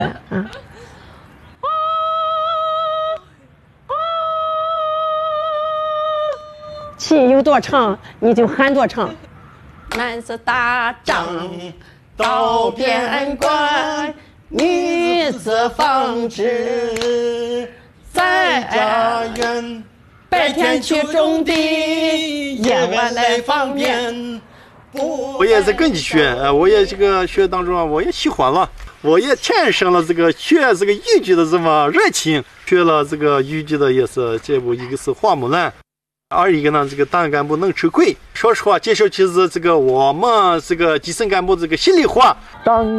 气有多长，你就喊多长。 男子打仗到边关，女子纺织在家园。白天去种地，夜晚来放鞭。 我也在跟你学，我也这个学当中啊，我也喜欢了，我也产生了这个学这个豫剧的这么热情。学了这个豫剧的也是这部，一个是花木兰，二一个呢这个党干部能吃亏。说实话，接下去是这个我们这个基层干部这个心里话。 当